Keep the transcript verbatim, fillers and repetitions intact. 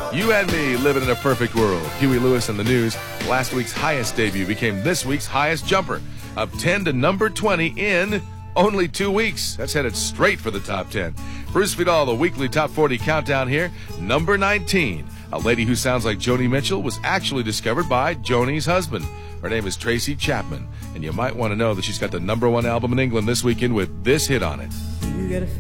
You and me living in a perfect world. Huey Lewis and the News. Last week's highest debut became this week's highest jumper. Up ten to number twenty in only two weeks. That's headed straight for the top ten. Bruce Vidal, the weekly top forty countdown here. Number nineteen. A lady who sounds like Joni Mitchell was actually discovered by Joni's husband. Her name is Tracy Chapman. And you might want to know that she's got the number one album in England this weekend with this hit on it.